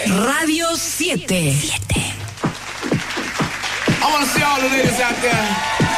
Radio 7. I want to see all the ladies out there